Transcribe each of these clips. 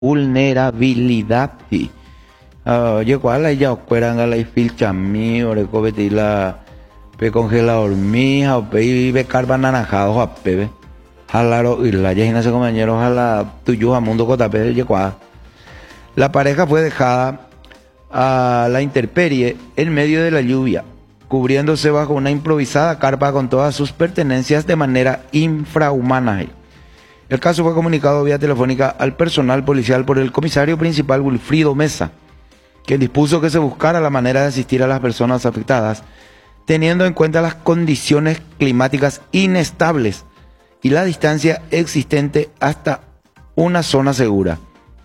vulnerabilidad. Yo cuál ya ocueran a la filcha mí o recobeti la pe congelador mija o pe becar bananajado a pebe. Jalaro y la ya se compañeros a la tuyo a mundo cotape de cuá. La pareja fue dejada a la intemperie en medio de la lluvia, cubriéndose bajo una improvisada carpa con todas sus pertenencias de manera infrahumana. El caso fue comunicado vía telefónica al personal policial por el comisario principal Wilfrido Mesa, quien dispuso que se buscara la manera de asistir a las personas afectadas, teniendo en cuenta las condiciones climáticas inestables y la distancia existente hasta una zona segura.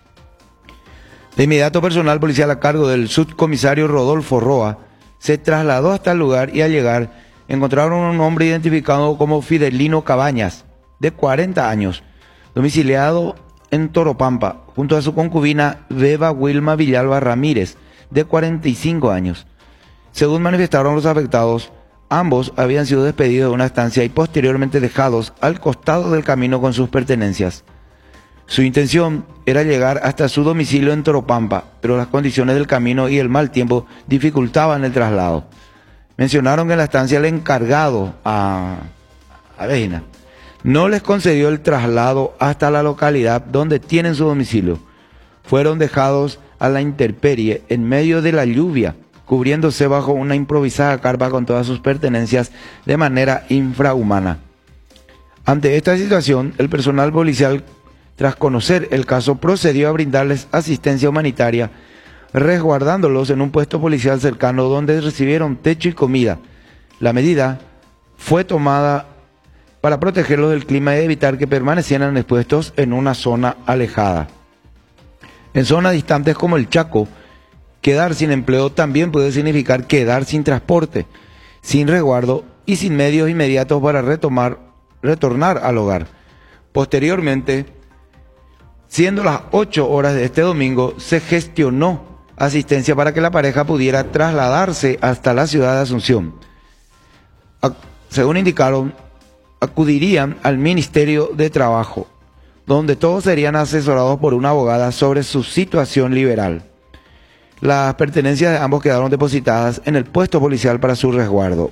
De inmediato, personal policial a cargo del subcomisario Rodolfo Roa se trasladó hasta el lugar y al llegar encontraron un hombre identificado como Fidelino Cabañas, de 40 años, domiciliado en Toropampa, junto a su concubina Beba Wilma Villalba Ramírez, de 45 años. Según manifestaron los afectados, ambos habían sido despedidos de una estancia y posteriormente dejados al costado del camino con sus pertenencias. Su intención era llegar hasta su domicilio en Toropampa, pero las condiciones del camino y el mal tiempo dificultaban el traslado. Mencionaron que en la estancia el encargado a Vejina no les concedió el traslado hasta la localidad donde tienen su domicilio. Fueron dejados a la intemperie en medio de la lluvia, cubriéndose bajo una improvisada carpa con todas sus pertenencias de manera infrahumana. Ante esta situación, el personal policial, tras conocer el caso, procedió a brindarles asistencia humanitaria, resguardándolos en un puesto policial cercano donde recibieron techo y comida. La medida fue tomada para protegerlos del clima y evitar que permanecieran expuestos en una zona alejada. En zonas distantes como el Chaco, quedar sin empleo también puede significar quedar sin transporte, sin resguardo y sin medios inmediatos para retornar al hogar. Posteriormente, siendo las 8 horas de este domingo, se gestionó asistencia para que la pareja pudiera trasladarse hasta la ciudad de Asunción. Según indicaron, acudirían al Ministerio de Trabajo, donde todos serían asesorados por una abogada sobre su situación liberal. Las pertenencias de ambos quedaron depositadas en el puesto policial para su resguardo.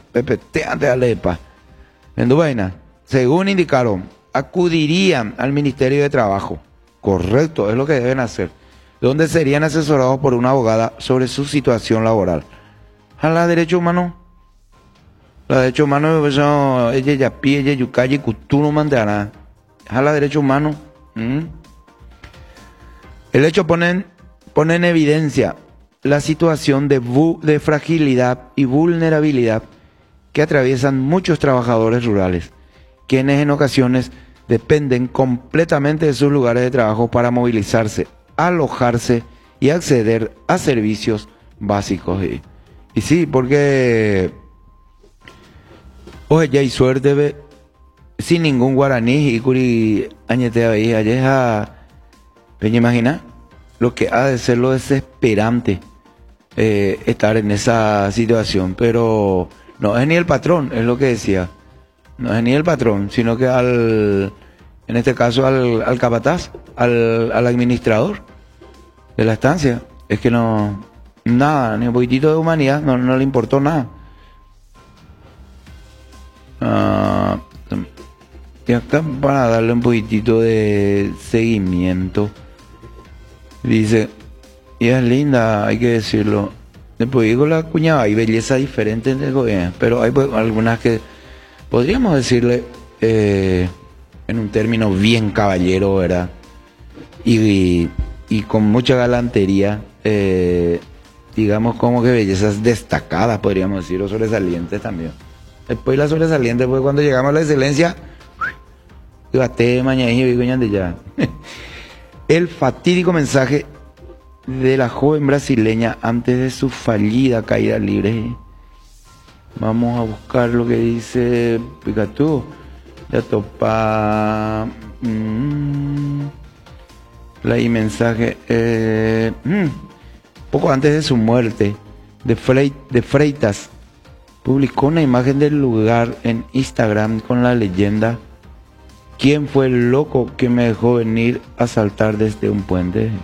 Según indicaron, acudirían al Ministerio de Trabajo. Correcto, es lo que deben hacer. Donde serían asesorados por una abogada sobre su situación laboral. ¿A la derecho humano? La derecho humano, ella ya pide, ella yucayi, cutuno mandará. ¿A la derecho humano? El hecho pone en evidencia la situación de fragilidad y vulnerabilidad que atraviesan muchos trabajadores rurales, quienes en ocasiones dependen completamente de sus lugares de trabajo para movilizarse, alojarse y acceder a servicios básicos. Y sí, porque oye, ya hay suerte sin ningún guaraní y curi añete ahí, allá peña imagina lo que ha de ser lo desesperante estar en esa situación, pero no es ni el patrón, es lo que decía. No es ni el patrón, sino que en este caso al capataz, al administrador de la estancia. Es que no, nada, ni un poquitito de humanidad, no le importó nada. Y acá para darle un poquitito de seguimiento, dice, y es linda, hay que decirlo. Después digo la cuñada, hay belleza diferente en el gobierno, pero hay algunas que podríamos decirle en un término bien caballero, ¿verdad? Y con mucha galantería, digamos como que bellezas destacadas, podríamos decir, o sobresalientes también. Después la sobresaliente fue cuando llegamos a la excelencia, el fatídico mensaje de la joven brasileña antes de su fallida caída libre. Vamos a buscar lo que dice Picatú. Ya topa. La mensaje. Poco antes de su muerte, de Freitas publicó una imagen del lugar en Instagram con la leyenda: ¿Quién fue el loco que me dejó venir a saltar desde un puente?